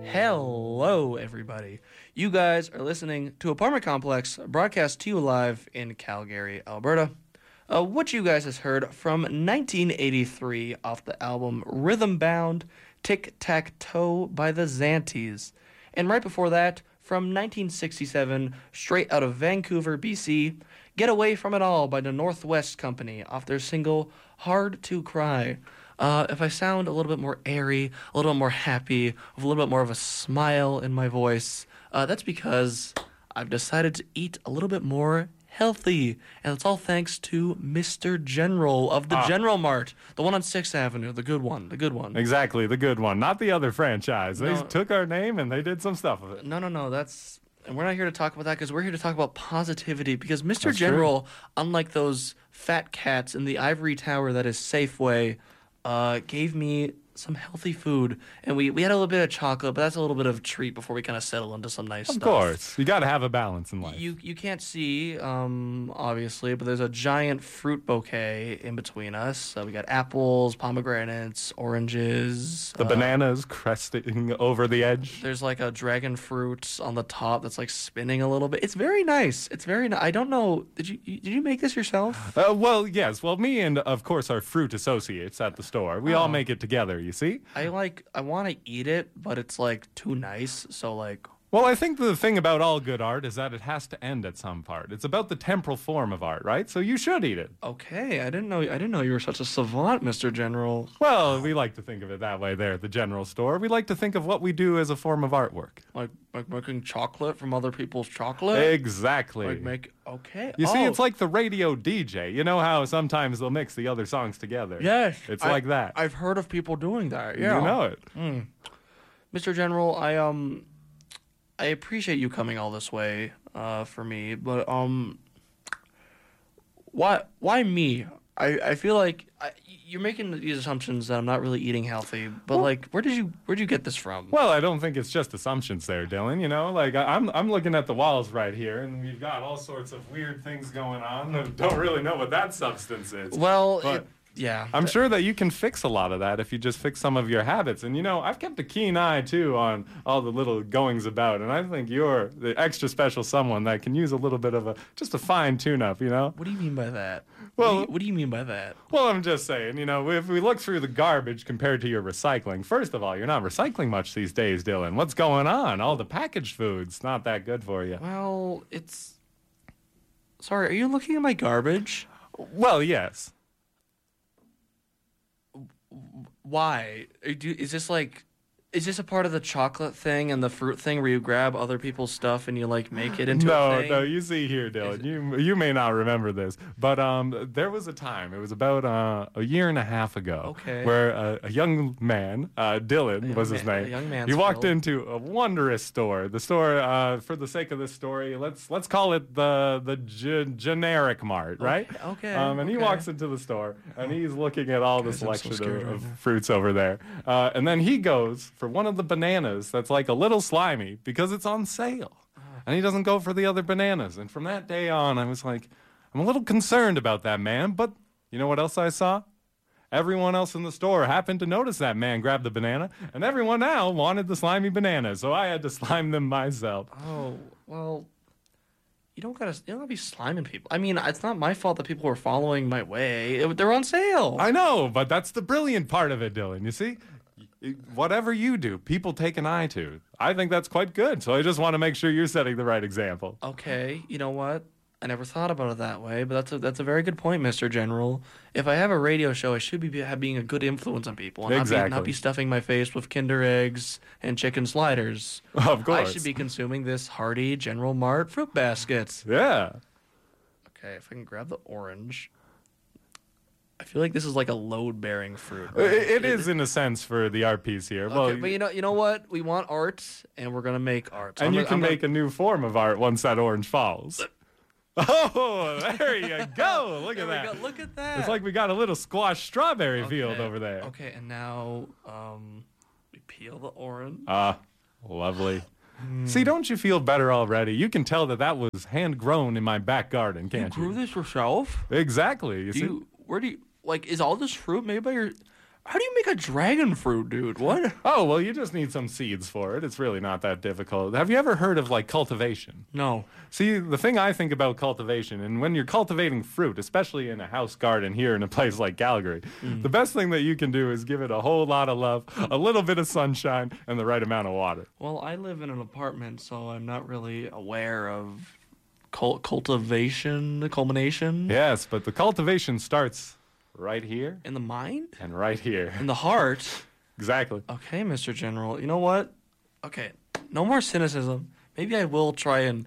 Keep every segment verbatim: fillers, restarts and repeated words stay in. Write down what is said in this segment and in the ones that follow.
Hello, everybody. You guys are listening to Apartment Complex, broadcast to you live in Calgary, Alberta. Uh, what you guys has heard from nineteen eighty-three off the album Rhythm Bound, Tic Tac Toe by the Xanties. And right before that, from nineteen sixty-seven, straight out of Vancouver, B C, Get Away From It All by the Northwest Company off their single Hard to Cry. Uh, if I sound a little bit more airy, a little bit more happy, with a little bit more of a smile in my voice, uh, that's because I've decided to eat a little bit more healthy. And it's all thanks to Mister General of the ah. General Mart, the one on sixth Avenue, the good one, the good one. Exactly, the good one, not the other franchise. They no, took our name and they did some stuff with it. No, no, no, that's... And we're not here to talk about that because we're here to talk about positivity because Mister That's General, true. Unlike those fat cats in the ivory tower that is Safeway, uh, gave me some healthy food, and we, we had a little bit of chocolate, but that's a little bit of a treat before we kind of settle into some nice of stuff. Of course. You got to have a balance in life. You you can't see, um, obviously, but there's a giant fruit bouquet in between us. So we got apples, pomegranates, oranges. The uh, bananas cresting over the edge. There's like a dragon fruit on the top that's like spinning a little bit. It's very nice. It's very nice. I don't know. Did you did you make this yourself? Uh, well, yes. Well, me and, of course, our fruit associates at the store. We oh. all make it together, you see? I like, I want to eat it, but it's like too nice, so like... Well, I think the thing about all good art is that it has to end at some part. It's about the temporal form of art, right? So you should eat it. Okay, I didn't know I didn't know you were such a savant, Mister General. Well, we like to think of it that way there at the general store. We like to think of what we do as a form of artwork. Like like making chocolate from other people's chocolate? Exactly. Like make okay. You oh. see, it's like the radio D J. You know how sometimes they'll mix the other songs together? Yes. It's I, like that. I've heard of people doing that. Yeah. You know it. Mm. Mister General, I um I appreciate you coming all this way uh, for me, but um, why why me? I, I feel like I, you're making these assumptions that I'm not really eating healthy, but well, like, where did you where did you get this from? Well, I don't think it's just assumptions there, Dylan. You know, like I, I'm I'm looking at the walls right here, and we've got all sorts of weird things going on. I don't really know what that substance is. Well. But it, Yeah. I'm sure that you can fix a lot of that if you just fix some of your habits. And, you know, I've kept a keen eye, too, on all the little goings about. And I think you're the extra special someone that can use a little bit of a, just a fine tune-up, you know? What do you mean by that? Well, what do you, what do you mean by that? Well, I'm just saying, you know, if we look through the garbage compared to your recycling, first of all, you're not recycling much these days, Dylan. What's going on? All the packaged food's not that good for you. Well, it's... Sorry, are you looking at my garbage? Well, yes. Why? Is this like, is this a part of the chocolate thing and the fruit thing where you grab other people's stuff and you like make it into no, a thing? No, no, you see here, Dylan, you you may not remember this, but um, there was a time, it was about uh, a year and a half ago, okay. where uh, a young man, uh, Dylan young was his man, name, a young man he walked into a wondrous store. The store, uh, for the sake of this story, let's let's call it the the ge- generic mart, right? Okay. okay um, and okay. he walks into the store and he's looking at all the selection so of, right of fruits over there, uh, and then he goes for one of the bananas that's like a little slimy because it's on sale. And he doesn't go for the other bananas. And from that day on, I was like, I'm a little concerned about that man. But you know what else I saw? Everyone else in the store happened to notice that man grab the banana. And everyone now wanted the slimy banana. So I had to slime them myself. Oh, well, you don't gotta, you don't gotta be sliming people. I mean, it's not my fault that people were following my way. It, they're on sale. I know, but that's the brilliant part of it, Dylan. You see? Whatever you do, people take an eye to. I think that's quite good, so I just want to make sure you're setting the right example. Okay, you know what? I never thought about it that way, but that's a, that's a very good point, Mister General. If I have a radio show, I should be have being a good influence on people, and exactly. not, be, not be stuffing my face with Kinder Eggs and chicken sliders. Of course. I should be consuming this hearty General Mart fruit basket. Yeah. Okay, if I can grab the orange... I feel like this is like a load-bearing fruit. Right? It, it is in a sense for the art piece here. Okay, well, but you know, you know what? We want art, and we're gonna make art. So and I'm you gonna, can I'm make gonna... a new form of art once that orange falls. Oh, there you go! Look there at that! Go. Look at that! It's like we got a little squash strawberry okay. field over there. Okay, and now um, we peel the orange. Ah, uh, lovely. Mm. See, don't you feel better already? You can tell that that was hand grown in my back garden, can't you? You grew this yourself? Exactly. You do see? You, where do you? Like, is all this fruit made by your... How do you make a dragon fruit, dude? What? Oh, well, you just need some seeds for it. It's really not that difficult. Have you ever heard of, like, cultivation? No. See, the thing I think about cultivation, and when you're cultivating fruit, especially in a house garden here in a place like Calgary, mm. the best thing that you can do is give it a whole lot of love, a little bit of sunshine, and the right amount of water. Well, I live in an apartment, so I'm not really aware of cult- cultivation, culmination. Yes, but the cultivation starts right here. In the mind? And right here. In the heart? Exactly. Okay, Mister General. You know what? Okay, no more cynicism. Maybe I will try and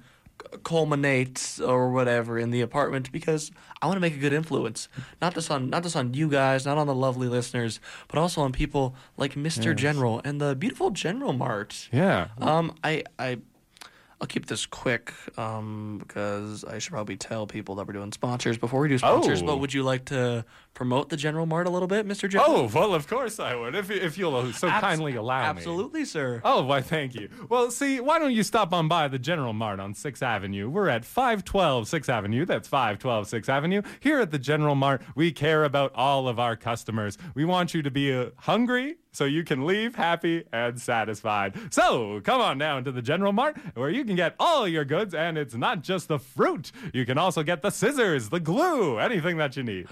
culminate or whatever in the apartment because I want to make a good influence. Not just on not just on you guys, not on the lovely listeners, but also on people like Mister Yes. General and the beautiful General Mart. Yeah. Um, I I I'll keep this quick um, because I should probably tell people that we're doing sponsors before we do sponsors. Oh. But would you like to promote the General Mart a little bit, Mister General? Oh, well, of course I would, if, if you'll so Abs- kindly allow me. Absolutely, sir. Oh, why, thank you. Well, see, why don't you stop on by the General Mart on sixth Avenue? We're at five twelve sixth Avenue. That's five twelve sixth Avenue. Here at the General Mart, we care about all of our customers. We want you to be uh, hungry so you can leave happy and satisfied. So, come on down to the General Mart where you can get all your goods, and it's not just the fruit. You can also get the scissors, the glue, anything that you need.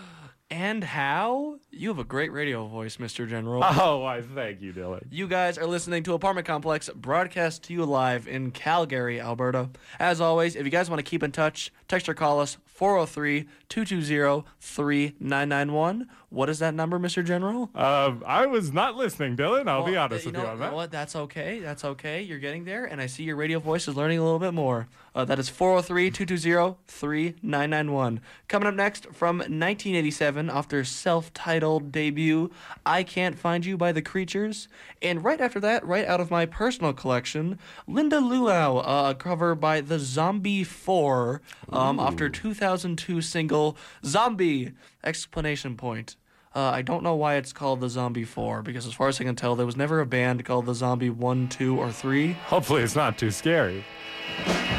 And how? You have a great radio voice, Mister General. Oh, why, thank you, Dylan. You guys are listening to Apartment Complex, broadcast to you live in Calgary, Alberta. As always, if you guys want to keep in touch, text or call us four oh three, two two zero, three nine nine one. What is that number, Mister General? Um, I was not listening, Dylan. I'll well, be honest you with know, you on that. You know what? That's okay. That's okay. You're getting there, and I see your radio voice is learning a little bit more. Uh, that is four oh three, two two zero, three nine nine one. Coming up next, from nineteen eighty-seven, off their self-titled debut, I Can't Find You by The Creatures. And right after that, right out of my personal collection, Linda Luau, uh, a cover by The Zombie Four, um, off their two thousand two single, Zombie! Explanation point. Uh, I don't know why it's called The Zombie Four, because as far as I can tell, there was never a band called The Zombie One, Two, or Three. Hopefully it's not too scary.